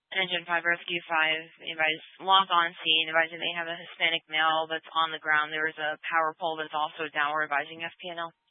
Engine 5 Rescue 5, advised lost on scene, advising they have a Hispanic male that's on the ground. There is a power pole that's also down. We're advising FPNL.